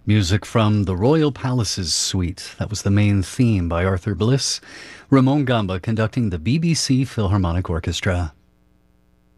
Music from the Royal Palaces Suite. That was the main theme by Arthur Bliss. Ramon Gamba conducting the BBC Philharmonic Orchestra.